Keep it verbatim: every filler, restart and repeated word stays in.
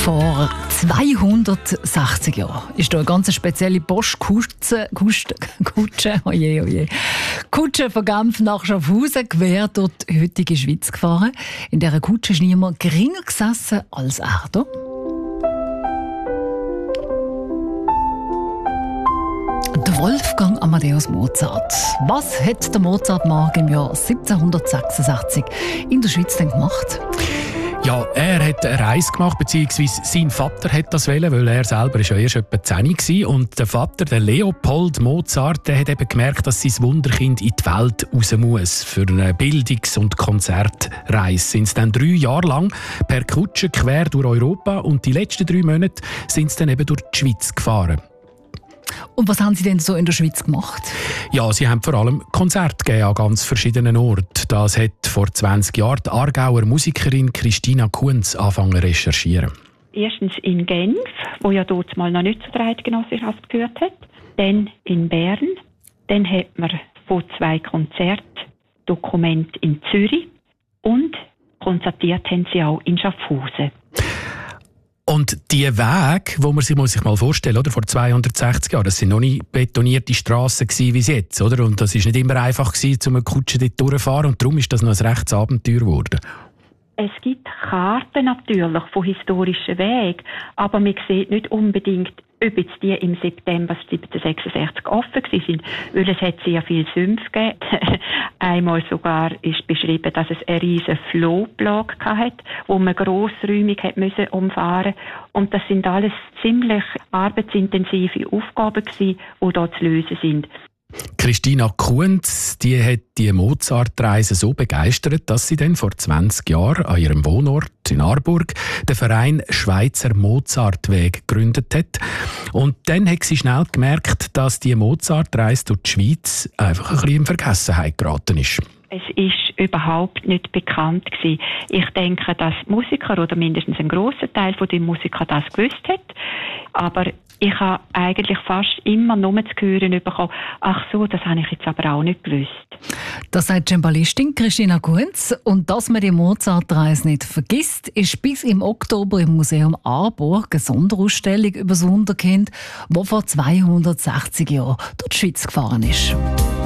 Vor zweihundertsechzig Jahren ist da eine ganz spezielle Postkutsche, Kutsche, Kutsche, oje, oje, Kutsche von Genf nach Schaffhausen quer durch die heutige Schweiz gefahren. In dieser Kutsche ist niemand geringer gesessen als er hier. Der Wolfgang Amadeus Mozart. Was hat der Mozart-Mark im Jahr siebzehnhundertsechsundsechzig in der Schweiz denn gemacht? Ja, er hat eine Reise gemacht, beziehungsweise sein Vater hat das wollen, weil er selber ist ja erst etwa zehn war. Und der Vater, der Leopold Mozart, der hat eben gemerkt, dass sein Wunderkind in die Welt raus muss. Für eine Bildungs- und Konzertreise sind sie dann drei Jahre lang per Kutsche quer durch Europa und die letzten drei Monate sind sie dann eben durch die Schweiz gefahren. Und was haben Sie denn so in der Schweiz gemacht? Ja, sie haben vor allem Konzerte gegeben an ganz verschiedenen Orten. Das hat vor zwanzig Jahren die Aargauer Musikerin Christina Kunz angefangen zu recherchieren. Erstens in Genf, wo ja dort mal noch nicht zu der Eidgenossenschaft gehört hat. Dann in Bern. Dann hat man von zwei Konzertdokumenten in Zürich. Und konzertiert haben sie auch in Schaffhausen. Und die Wege, wo man sich, muss sich mal vorstellen, oder, vor zweihundertsechzig Jahren, das sind noch nicht betonierte Strassen wie es jetzt, oder? Und das ist nicht immer einfach gewesen, um eine Kutsche dort durchzufahren. Und darum ist das noch ein rechtes Abenteuer geworden. Es gibt Karten natürlich von historischen Wegen, aber man sieht nicht unbedingt, ob jetzt die im September siebzehnhundertsechsundsechzig offen waren, weil es hat sehr viel Sümpfe gegeben. Einmal sogar ist beschrieben, dass es eine riesige Flohplage hatte, wo man grossräumig hat müssen umfahren. Und das sind alles ziemlich arbeitsintensive Aufgaben gewesen, die da zu lösen sind. Christina Kunz, die hat die Mozart-Reise so begeistert, dass sie dann vor zwanzig Jahren an ihrem Wohnort in Aarburg den Verein Schweizer Mozartweg gegründet hat. Und dann hat sie schnell gemerkt, dass die Mozart-Reise durch die Schweiz einfach ein bisschen in Vergessenheit geraten ist. Es ist überhaupt nicht bekannt gewesen. Ich denke, dass Musiker oder mindestens ein grosser Teil von den Musikern das gewusst hat. Aber ich habe eigentlich fast immer nur zu hören bekommen, ach so, das habe ich jetzt aber auch nicht gewusst. Das sagt die Cembalistin Christina Kunz. Und dass man die Mozart-Reise nicht vergisst, ist bis im Oktober im Museum Aarburg eine Sonderausstellung über das Wunderkind, das vor zweihundertsechzig Jahren durch die Schweiz gefahren ist.